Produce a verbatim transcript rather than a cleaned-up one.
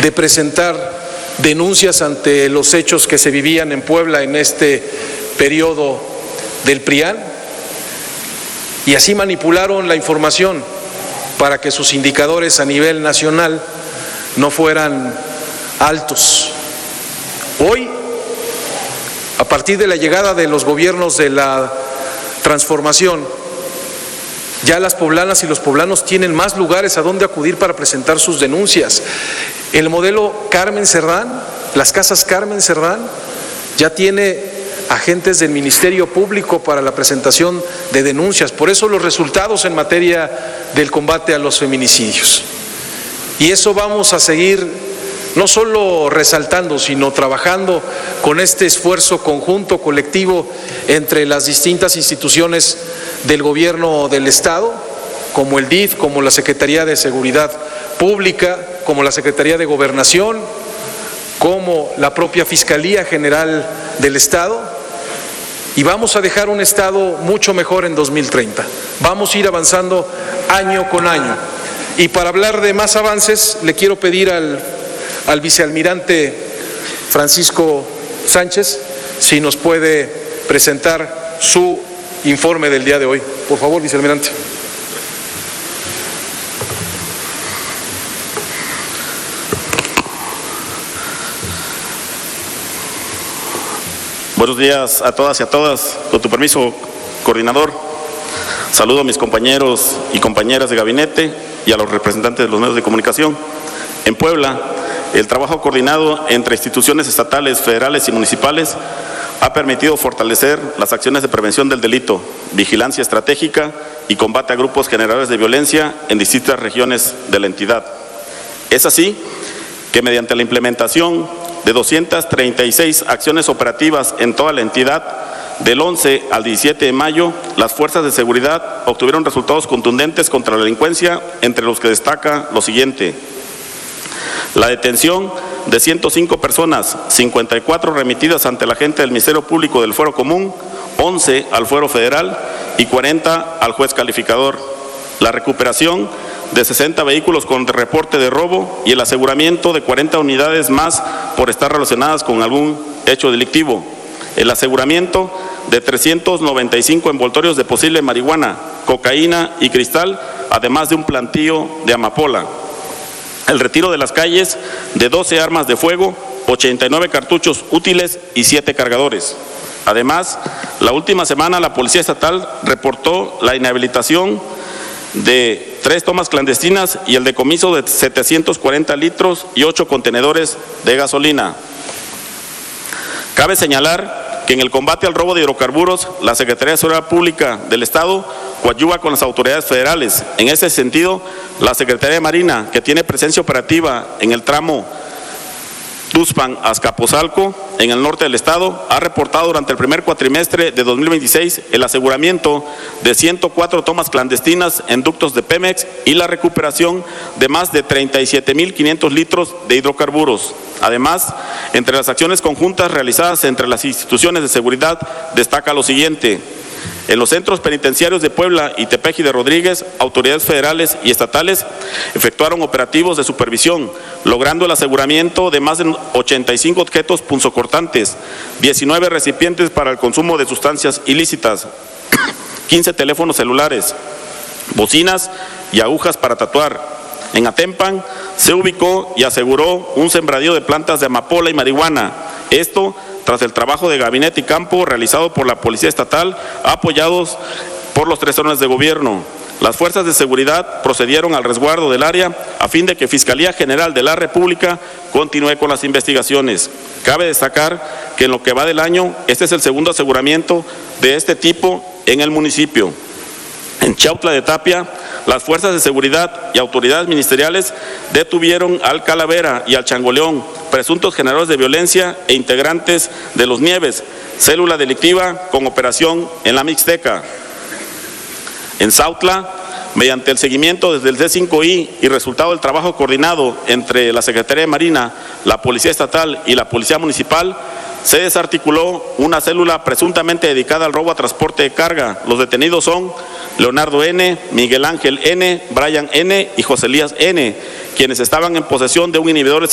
de presentar denuncias ante los hechos que se vivían en Puebla en este periodo del PRIAN, y así manipularon la información para que sus indicadores a nivel nacional no fueran altos. Hoy, a partir de la llegada de los gobiernos de la transformación, ya las poblanas y los poblanos tienen más lugares a donde acudir para presentar sus denuncias. El modelo Carmen Cerdán, las casas Carmen Cerdán, ya tiene agentes del Ministerio Público para la presentación de denuncias. Por eso los resultados en materia del combate a los feminicidios. Y eso vamos a seguir no solo resaltando, sino trabajando con este esfuerzo conjunto, colectivo, entre las distintas instituciones del gobierno del Estado, como el D I F, como la Secretaría de Seguridad Pública, como la Secretaría de Gobernación, como la propia Fiscalía General del Estado, y vamos a dejar un Estado mucho mejor en dos mil treinta. Vamos a ir avanzando año con año. Y para hablar de más avances, le quiero pedir al, al vicealmirante Francisco Sánchez si nos puede presentar su informe del día de hoy. Por favor, vicealmirante. Buenos días a todas y a todas. Con tu permiso, coordinador, saludo a mis compañeros y compañeras de gabinete y a los representantes de los medios de comunicación. En Puebla, el trabajo coordinado entre instituciones estatales, federales y municipales ha permitido fortalecer las acciones de prevención del delito, vigilancia estratégica y combate a grupos generadores de violencia en distintas regiones de la entidad. Es así que mediante la implementación de doscientas treinta y seis acciones operativas en toda la entidad, del once al diecisiete de mayo, las fuerzas de seguridad obtuvieron resultados contundentes contra la delincuencia, entre los que destaca lo siguiente: la detención de ciento cinco personas, cincuenta y cuatro remitidas ante la agente del Ministerio Público del Fuero Común, once al Fuero Federal y cuarenta al juez calificador; la recuperación de sesenta vehículos con reporte de robo y el aseguramiento de cuarenta unidades más por estar relacionadas con algún hecho delictivo; el aseguramiento de trescientos noventa y cinco envoltorios de posible marihuana, cocaína y cristal, además de un plantío de amapola; el retiro de las calles de doce armas de fuego, ochenta y nueve cartuchos útiles y siete cargadores. Además, la última semana la Policía Estatal reportó la inhabilitación de tres tomas clandestinas y el decomiso de setecientos cuarenta litros y ocho contenedores de gasolina. Cabe señalar que en el combate al robo de hidrocarburos, la Secretaría de Seguridad Pública del Estado coadyuva con las autoridades federales. En ese sentido, la Secretaría de Marina, que tiene presencia operativa en el tramo Tuxpan-Azcapotzalco, en el norte del estado, ha reportado durante el primer cuatrimestre de dos mil veintiséis el aseguramiento de ciento cuatro tomas clandestinas en ductos de Pemex y la recuperación de más de treinta y siete mil quinientos litros de hidrocarburos. Además, entre las acciones conjuntas realizadas entre las instituciones de seguridad, destaca lo siguiente: en los centros penitenciarios de Puebla y Tepeji de Rodríguez, autoridades federales y estatales efectuaron operativos de supervisión, logrando el aseguramiento de más de ochenta y cinco objetos punzocortantes, diecinueve recipientes para el consumo de sustancias ilícitas, quince teléfonos celulares, bocinas y agujas para tatuar. En Atempan se ubicó y aseguró un sembradío de plantas de amapola y marihuana. Esto tras el trabajo de gabinete y campo realizado por la Policía Estatal, apoyados por los tres órdenes de gobierno. Las fuerzas de seguridad procedieron al resguardo del área a fin de que Fiscalía General de la República continúe con las investigaciones. Cabe destacar que en lo que va del año, este es el segundo aseguramiento de este tipo en el municipio. En Chautla de Tapia, las fuerzas de seguridad y autoridades ministeriales detuvieron al Calavera y al Changoleón, presuntos generadores de violencia e integrantes de los Nieves, célula delictiva con operación en la Mixteca. En Zautla, mediante el seguimiento desde el C cinco I y resultado del trabajo coordinado entre la Secretaría de Marina, la Policía Estatal y la Policía Municipal, se desarticuló una célula presuntamente dedicada al robo a transporte de carga. Los detenidos son Leonardo N., Miguel Ángel N., Brian N. y José Elías N., quienes estaban en posesión de un inhibidor de